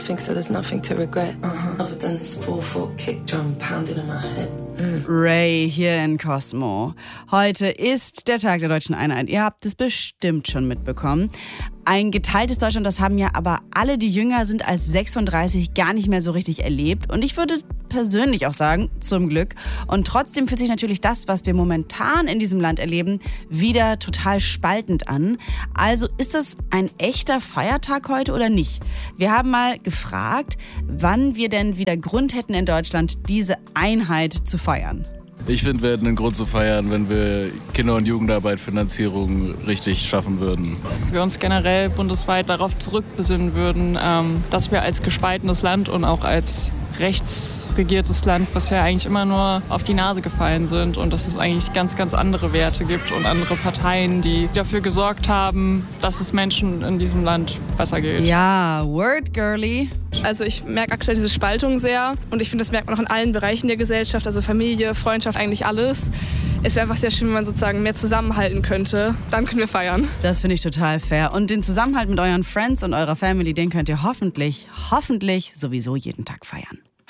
nothing, so there's nothing to regret. Other than this 4/4 kick drum pounded in my head. Ray hier in Cosmo. Heute ist der Tag der Deutschen Einheit. Ihr habt es bestimmt schon mitbekommen. Ein geteiltes Deutschland, das haben ja aber alle, die jünger sind als 36, gar nicht mehr so richtig erlebt. Und ich würde persönlich auch sagen, zum Glück. Und trotzdem fühlt sich natürlich das, was wir momentan in diesem Land erleben, wieder total spaltend an. Also ist das ein echter Feiertag heute oder nicht? Wir haben mal gefragt, wann wir denn wieder Grund hätten in Deutschland, diese Einheit zu feiern. Ich finde, wir hätten einen Grund zu feiern, wenn wir Kinder- und Jugendarbeit-Finanzierung richtig schaffen würden. Wir uns generell bundesweit darauf zurückbesinnen würden, dass wir als gespaltenes Land und auch als rechtsregiertes Land bisher eigentlich immer nur auf die Nase gefallen sind und dass es eigentlich ganz, ganz andere Werte gibt und andere Parteien, die dafür gesorgt haben, dass es Menschen in diesem Land besser geht. Ja, Word Girly. Also ich merke aktuell diese Spaltung sehr und ich finde, das merkt man auch in allen Bereichen der Gesellschaft, also Familie, Freundschaft, eigentlich alles. Es wäre einfach sehr schön, wenn man sozusagen mehr zusammenhalten könnte. Dann können wir feiern. Das finde ich total fair. Und den Zusammenhalt mit euren Friends und eurer Family, den könnt ihr hoffentlich sowieso jeden Tag feiern.